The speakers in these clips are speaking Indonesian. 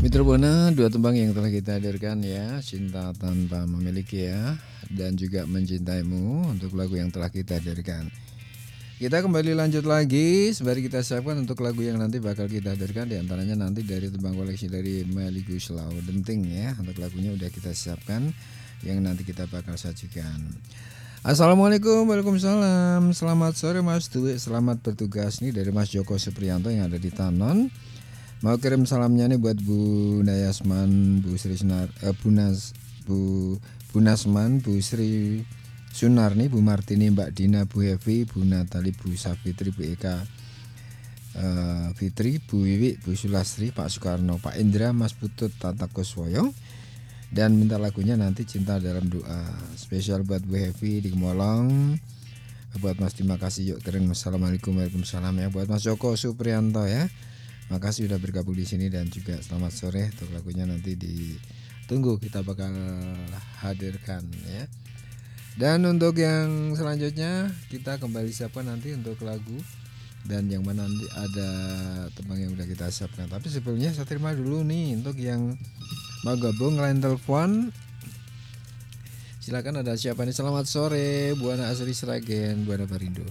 Mitra Buana, dua tembang yang telah kita hadirkan ya, Cinta Tanpa Memiliki ya, dan juga Mencintaimu untuk lagu yang telah kita hadirkan. Kita kembali lanjut lagi, sembari kita siapkan untuk lagu yang nanti bakal kita hadirkan, di antaranya nanti dari tembang koleksi dari Melly Guslau Denting ya. Untuk lagunya udah kita siapkan, yang nanti kita bakal sajikan. Assalamualaikum, waalaikumsalam. Selamat sore Mas Dwi, selamat bertugas nih dari Mas Joko Supriyanto yang ada di Tanon. Mau kirim salamnya nih buat Bu Nayasman, Bu Sri Sunar, Bu Nasman, Bu Sri Sunarni, Bu Martini, Mbak Dina, Bu Hevi, Bu Natali, Bu Safitri, Bu Eka Fitri, Bu Wiwi, Bu Sulastri, Pak Soekarno, Pak Indra, Mas Putut, Tata Kuswoyo. Dan minta lagunya nanti Cinta Dalam Doa. Spesial buat Bu Hevi di Gemolong. Buat Mas terima kasih, yuk keren. Assalamualaikum, waalaikumsalam ya. Buat Mas Joko Supriyanto ya. Makasih sudah bergabung di sini dan juga selamat sore. Untuk lagunya nanti ditunggu, kita bakal hadirkan ya. Dan untuk yang selanjutnya kita kembali siapkan nanti untuk lagu, dan yang mana nanti ada tembang yang udah kita siapkan. Tapi sebelumnya saya terima dulu nih untuk yang mau gabung line telepon. Silakan, ada siapa nih? Selamat sore, Buana Asri Sragen, Buana Barindo.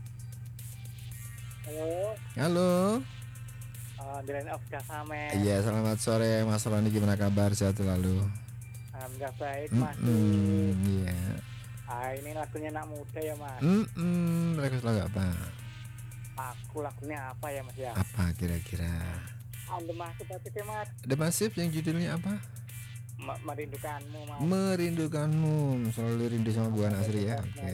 Halo. Dilain of Kasame. Iya, selamat sore Mas Roni, gimana kabar? Sehat selalu? Alhamdulillah baik Mas. Iya. Ini lagunya anak muda ya Mas. Request lagu apa? Aku lagunya apa ya Mas ya? Apa kira-kira? The Massive ya Mas. The Massive yang judulnya apa? Merindukanmu Mas. Merindukanmu, selalu rindu sama Buana Asri ya. Oke.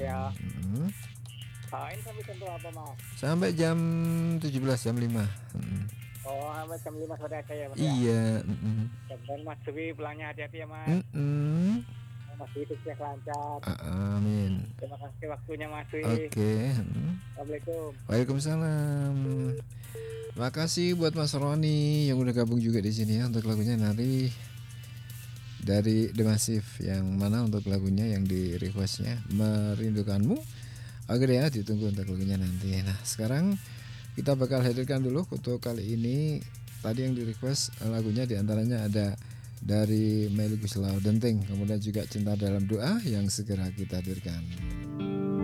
Ini sampai jam berapa Mas? Sampai jam 17, jam 5. Sampai jam 5 sore aja ya Mas. Iya. Dan Mas Dwi pulangnya hati-hati ya Mas. Mas Dwi sukses lancar. Amin. Terima kasih waktunya Mas Dwi. Oke. Assalamualaikum. Waalaikumsalam. Makasih buat Mas Roni yang udah gabung juga di sini ya, untuk lagunya nanti dari The Massive, yang mana untuk lagunya yang di requestnya Merindukanmu. Oke ya, ditunggu untuk lagunya nanti. Nah sekarang kita bakal hadirkan dulu untuk kali ini. Tadi yang di request lagunya diantaranya ada dari Melly Guslau Denting, kemudian juga Cinta Dalam Doa yang segera kita hadirkan.